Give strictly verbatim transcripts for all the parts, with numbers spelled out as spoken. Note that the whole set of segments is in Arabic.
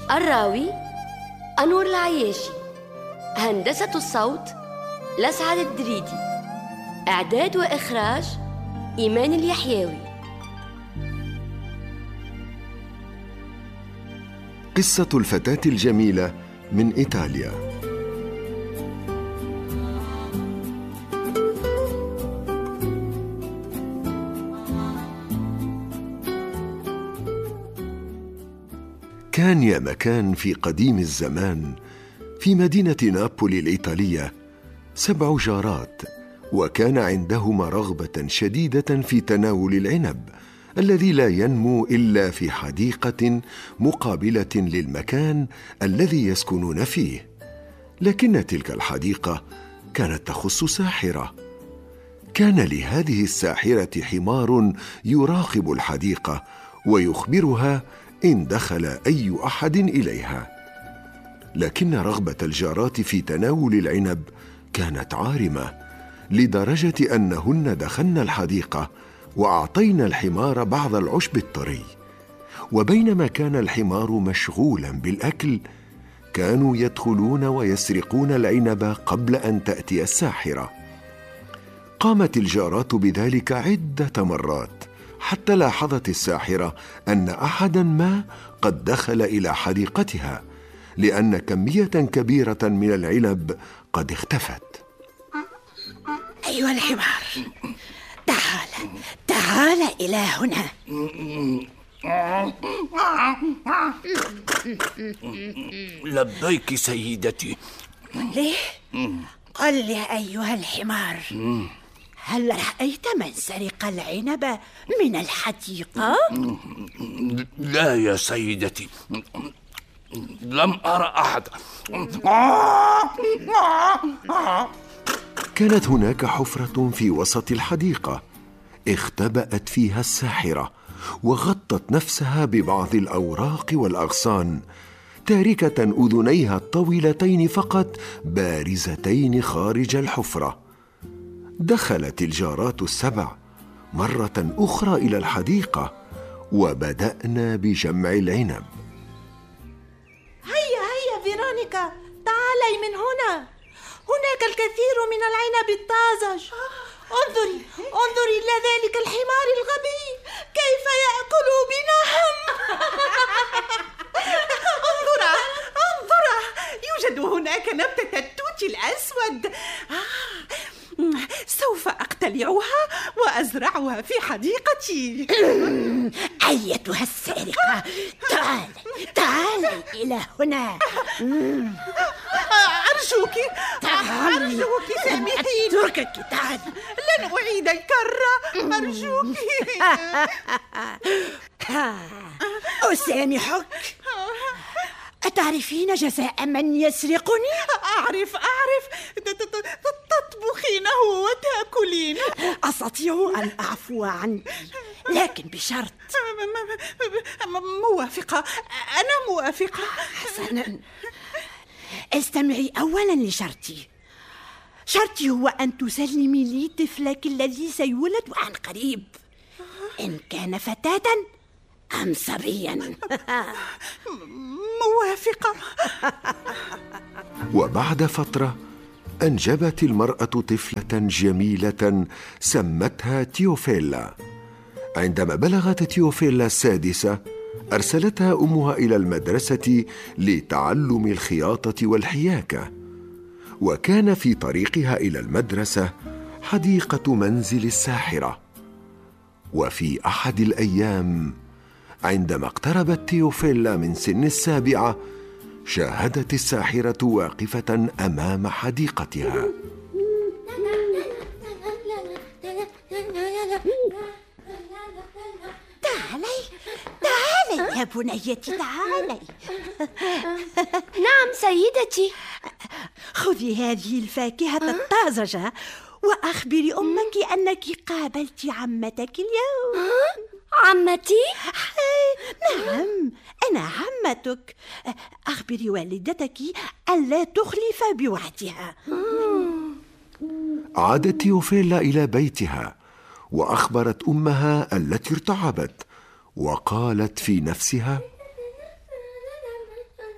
الراوي أنور العياشي، هندسة الصوت لسعد الدريدي، إعداد وإخراج إيمان اليحيوي. قصة الفتاة الجميلة من إيطاليا. كان يا مكان في قديم الزمان في مدينة نابولي الإيطالية سبع جارات، وكان عندهما رغبة شديدة في تناول العنب الذي لا ينمو إلا في حديقة مقابلة للمكان الذي يسكنون فيه. لكن تلك الحديقة كانت تخص ساحرة. كان لهذه الساحرة حمار يراقب الحديقة ويخبرها إن دخل أي أحد إليها. لكن رغبة الجارات في تناول العنب كانت عارمة، لدرجة أنهن دخلن الحديقة وأعطينا الحمار بعض العشب الطري. وبينما كان الحمار مشغولا بالأكل، كانوا يدخلون ويسرقون العنب قبل أن تأتي الساحرة. قامت الجارات بذلك عدة مرات، حتى لاحظت الساحرة أن أحدا ما قد دخل إلى حديقتها، لأن كمية كبيرة من العنب قد اختفت. أيها الحمار، تعال تعال إلى هنا. لبيك سيدتي. ليه؟ قل لي أيها الحمار، هل رأيت من سرق العنب من الحديقة؟ لا يا سيدتي، لم أرى أحد. كانت هناك حفرة في وسط الحديقة اختبأت فيها الساحرة، وغطت نفسها ببعض الأوراق والأغصان، تاركة أذنيها الطويلتين فقط بارزتين خارج الحفرة. دخلت الجارات السبع مرة أخرى إلى الحديقة، وبدأنا بجمع العنب. هيا هيا فيرونيكا، تعالي من هنا، هناك الكثير من العنب الطازج. انظري انظري إلى ذلك الحمار الغبي كيف يأكل بنهم. انظرا انظرا، يوجد هناك نبتة التوت الأسود. آه. سوف أقتلعها وأزرعها في حديقتي. أيتها السارقة، تعالي تعالي إلى هنا. أرجوك أرجوك سامحيني، أتركك. تعالي، لن أعيد الكرة، أرجوك. أسامحك. أتعرفين جزاء من يسرقني؟ أعرف أعرف، تطبخينه وتأكلينه. أستطيع أن أعفو عنك، لكن بشرط. موافقة، أنا موافقة. حسناً، استمعي أولاً لشرطي. شرطي هو أن تسلمي لي طفلك الذي سيولد عن قريب، إن كان فتاة أم صبياً. موافقة. وبعد فترة أنجبت المرأة طفلة جميلة سمتها تيوفيلا. عندما بلغت تيوفيلا السادسة، أرسلتها أمها إلى المدرسة لتعلم الخياطة والحياكة. وكان في طريقها إلى المدرسة حديقة منزل الساحرة. وفي أحد الأيام، عندما اقتربت تيوفيلا من سن السابعة، شاهدت الساحرة واقفة أمام حديقتها. تعالي تعالي يا بنيتي، تعالي. نعم سيدتي. خذي هذه الفاكهة الطازجة وأخبري أمك أنك قابلت عمتك اليوم. عمتي؟ نعم، أنا عمتك. أخبري والدتك ألا تخلف بوعدها. عادت تيوفيلا إلى بيتها وأخبرت أمها التي ارتعبت، وقالت في نفسها: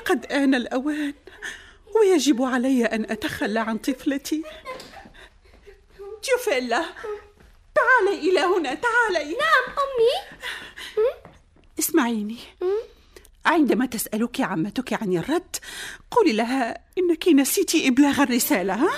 لقد آن الأوان، ويجب علي أن أتخلى عن طفلتي. تيوفيلا، تعالي إلى هنا، تعالي. نعم أمي. اسمعيني، عندما تسألك عمتك عن الرد قولي لها إنك نسيت إبلاغ الرسالة. ها؟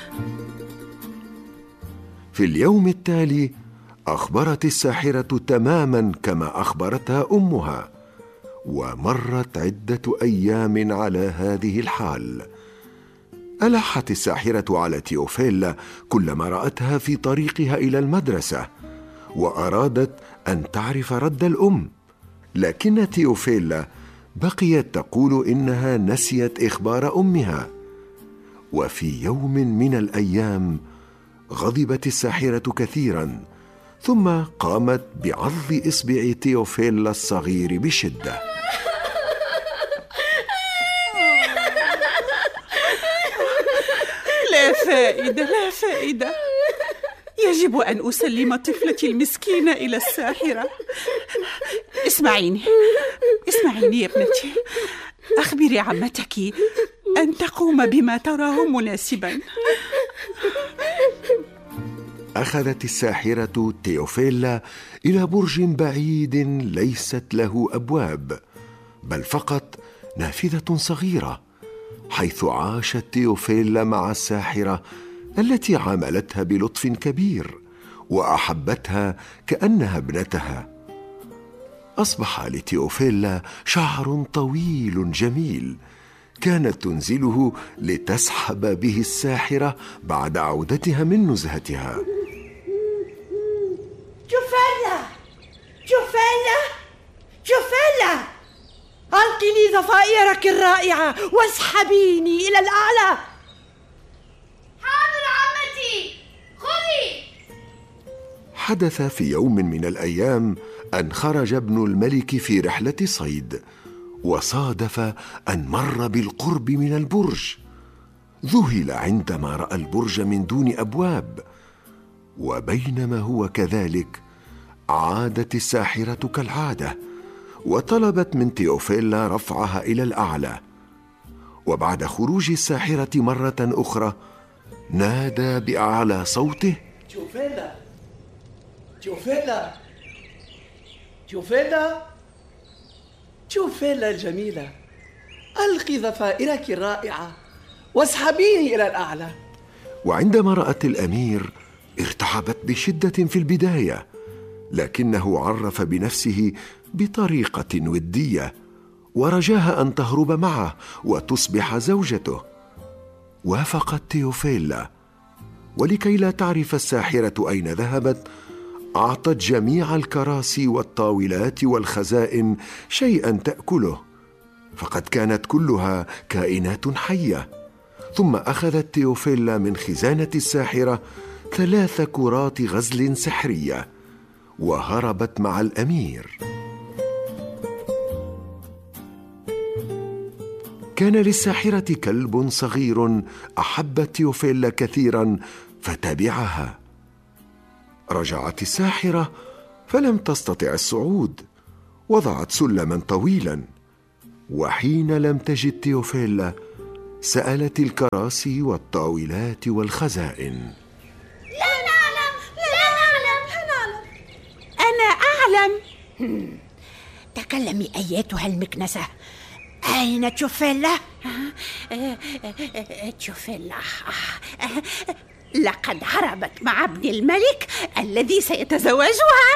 في اليوم التالي أخبرت الساحرة تماما كما أخبرتها أمها، ومرت عدة أيام على هذه الحال. ألحت الساحرة على تيوفيلا كلما رأتها في طريقها إلى المدرسة، وأرادت أن تعرف رد الأم، لكن تيوفيلا بقيت تقول إنها نسيت إخبار أمها. وفي يوم من الأيام غضبت الساحرة كثيرا، ثم قامت بعض إصبع تيوفيلا الصغير بشدة. لا فائدة، لا فائدة، يجب أن أسلم طفلتي المسكينة إلى الساحرة. اسمعيني اسمعيني يا ابنتي، أخبري عمتك أن تقوم بما تراه مناسبا. أخذت الساحرة تيوفيلا إلى برج بعيد ليست له أبواب، بل فقط نافذة صغيرة، حيث عاشت تيوفيلا مع الساحرة التي عاملتها بلطف كبير وأحبتها كأنها ابنتها. أصبح لتيوفيلا شعر طويل جميل كانت تنزله لتسحب به الساحرة بعد عودتها من نزهتها. تيوفيلا، تيوفيلا، تيوفيلا، ألقي لي ضفائرك الرائعة واسحبيني إلى الأعلى. حاضر عمتي، خذي. حدث في يوم من الأيام أن خرج ابن الملك في رحلة صيد، وصادف أن مر بالقرب من البرج. ذهل عندما رأى البرج من دون أبواب، وبينما هو كذلك عادت الساحرة كالعادة وطلبت من تيوفيلا رفعها إلى الأعلى. وبعد خروج الساحرة مرة أخرى نادى بأعلى صوته: تيوفيلا، تيوفيلا، تيوفيلا، تيوفيلا الجميلة، ألقي ضفائرك الرائعة واسحبيني إلى الأعلى. وعندما رأت الأمير ارتعبت بشدة في البداية، لكنه عرف بنفسه بطريقة ودية ورجاها أن تهرب معه وتصبح زوجته. وافقت تيوفيلا، ولكي لا تعرف الساحرة أين ذهبت أعطت جميع الكراسي والطاولات والخزائن شيئا تأكله، فقد كانت كلها كائنات حية. ثم أخذت تيوفيلا من خزانة الساحرة ثلاث كرات غزل سحرية وهربت مع الأمير. كان للساحرة كلب صغير أحب تيوفيلا كثيرا فتبعها. رجعت الساحرة فلم تستطع الصعود، وضعت سلما طويلا، وحين لم تجد تيوفيلا سألت الكراسي والطاولات والخزائن: لا نعلم، لا نعلم، لا نعلم. أنا أعلم. تكلمي أيتها المكنسة، أين تيوفيلا؟ تيوفيلا لقد هربت مع ابن الملك الذي سيتزوجها.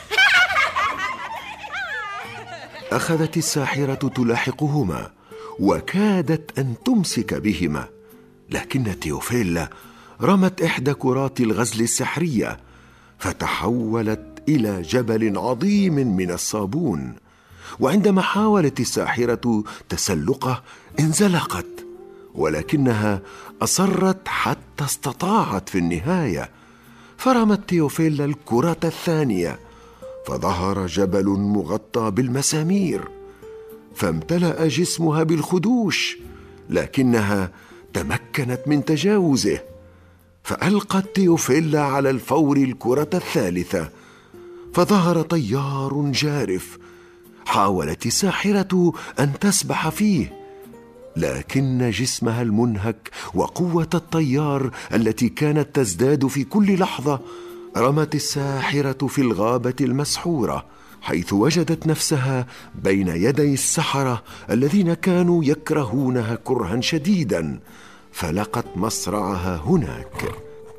أخذت الساحرة تلاحقهما وكادت أن تمسك بهما، لكن تيوفيلا رمت إحدى كرات الغزل السحرية فتحولت إلى جبل عظيم من الصابون. وعندما حاولت الساحرة تسلقه انزلقت، ولكنها أصرت حتى استطاعت في النهاية، فرمت تيوفيلا الكرة الثانية فظهر جبل مغطى بالمسامير، فامتلأ جسمها بالخدوش، لكنها تمكنت من تجاوزه، فألقت تيوفيلا على الفور الكرة الثالثة فظهر طيار جارف. حاولت الساحرة أن تسبح فيه، لكن جسمها المنهك وقوة التيار التي كانت تزداد في كل لحظة رمت الساحرة في الغابة المسحورة، حيث وجدت نفسها بين يدي السحرة الذين كانوا يكرهونها كرها شديدا، فلقت مصرعها هناك.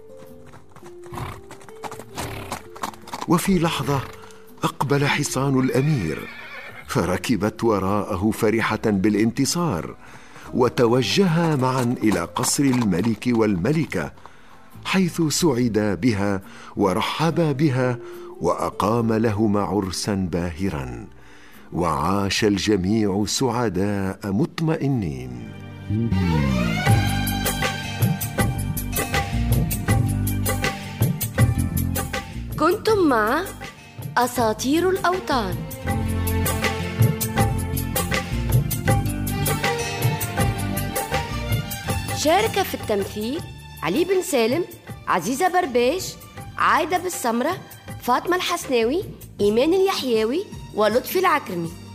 وفي لحظة أقبل حصان الأمير، فركبت وراءه فرحة بالانتصار، وتوجها معا إلى قصر الملك والملكة، حيث سعدا بها ورحبا بها وأقام لهما عرسا باهرا، وعاش الجميع سعداء مطمئنين. كنتم مع أساطير الأوطان. شارك في التمثيل علي بن سالم، عزيزة برباش، عايدة بالسمرة، فاطمة الحسناوي، إيمان اليحيوي، ولطفي العكرمي.